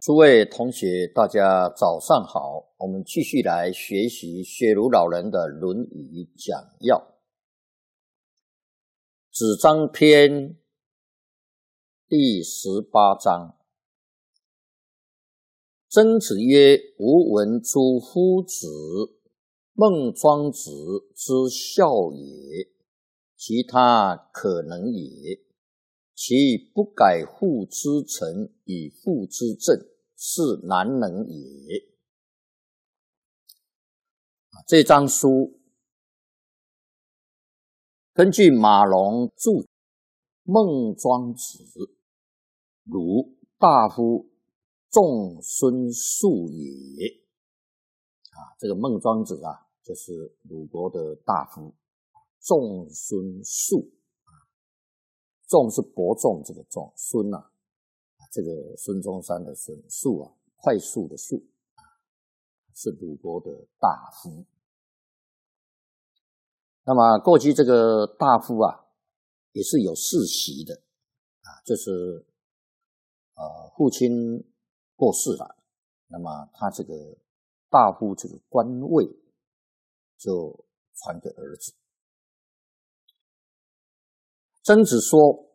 诸位同学，大家早上好。我们继续来学习学儒老人的《论语》讲要。子张篇第18章。曾子曰：吾闻诸夫子，孟庄子之孝也，其他可能也。其不改父之臣以父之政，是难能也。这章书根据马龙注《孟庄子，鲁大夫仲孙述也。这个孟庄子就是鲁国的大夫仲孙述。仲是伯仲这个仲，孙这个孙中山的孙，述快速的速，是鲁国的大夫。那么过去这个大夫也是有世袭的就是父亲过世了，那么他这个大夫这个官位就传给儿子。曾子说：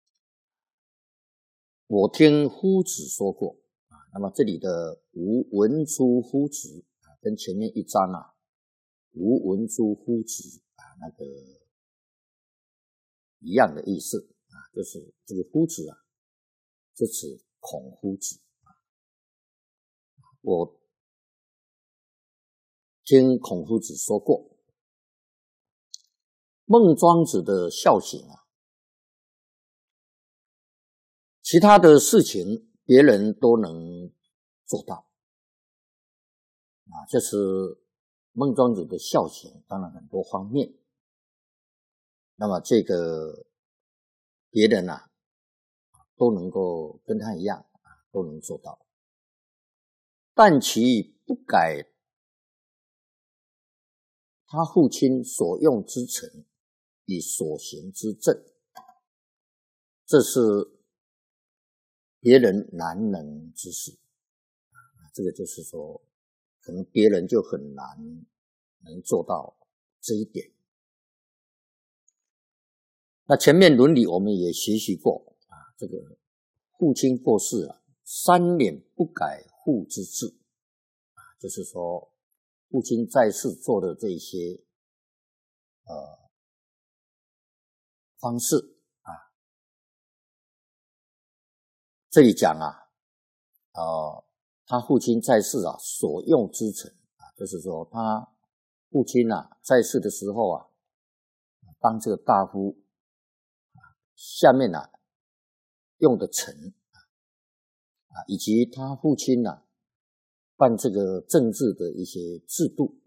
我听夫子说过那么这里的吾闻诸夫子跟前面一章吾闻诸夫子那个一样的意思就是这个夫子就指孔夫子我听孔夫子说过。孟庄子的孝行其他的事情别人都能做到这是孟庄子的孝行，当然很多方面，那么这个别人都能够跟他一样都能做到，但其不改他父亲所用之臣以所行之政，这是别人难能之事。这个就是说可能别人就很难能做到这一点。那前面伦理我们也学习过这个父亲过世3年不改父之制就是说父亲在世做的这些方式这里讲他父亲在世所用之臣就是说他父亲在世的时候当这个大夫下面用的臣以及他父亲办这个政治的一些制度